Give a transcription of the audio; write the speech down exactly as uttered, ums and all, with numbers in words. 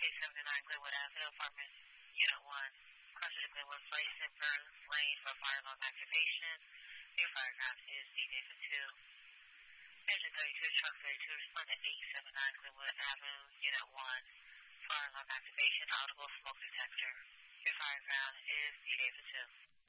eight seventy-nine Glenwood Avenue, apartment unit one. Crossing to Glenwood Place and Burns Lane for fire alarm activation. Your fire ground is D David two. Engine thirty-two, truck thirty-two, respond to eight seventy-nine Glenwood Avenue, unit one. Fire alarm activation, audible smoke detector. Your fire ground is D David two.